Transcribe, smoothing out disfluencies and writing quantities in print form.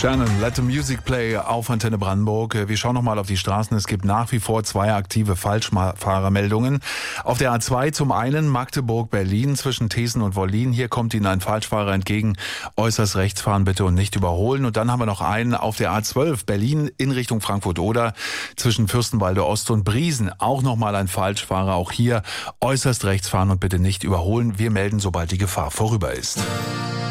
Shannon, Let the Music Play auf Antenne Brandenburg. Wir schauen nochmal auf die Straßen. Es gibt nach wie vor 2 aktive Falschfahrermeldungen. Auf der A2 zum einen Magdeburg-Berlin zwischen Thesen und Wollin. Hier kommt Ihnen ein Falschfahrer entgegen. Äußerst rechts fahren bitte und nicht überholen. Und dann haben wir noch einen auf der A12 Berlin in Richtung Frankfurt-Oder zwischen Fürstenwalde Ost und Briesen. Auch nochmal ein Falschfahrer. Auch hier äußerst rechts fahren und bitte nicht überholen. Wir melden, sobald die Gefahr vorüber ist.